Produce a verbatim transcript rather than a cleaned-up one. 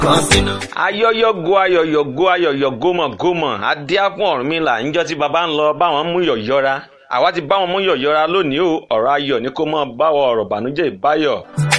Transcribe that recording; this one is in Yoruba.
ayọyọgo ayọyọgo ayọyọ gómọgómọ adíákùn Ọ̀rúnmìlà níjọ́ tí baba ń lọ báwọn mú yọ̀yọ́ra àwa ti báwọn mú yọ̀yọ́ra lónìí o ọ̀rọ̀ ayọ̀ ni kó mọ́ báwọ̀ ọ̀rọ̀ bànújẹ́ ìbáyọ̀.